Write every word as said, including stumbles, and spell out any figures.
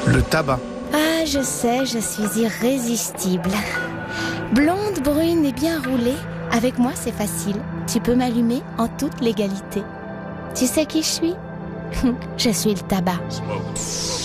Le tabac. Ah, je sais, je suis irrésistible. Blonde, brune et bien roulée, avec moi c'est facile. Tu peux m'allumer en toute légalité. Tu sais qui je suis ? Je suis le tabac.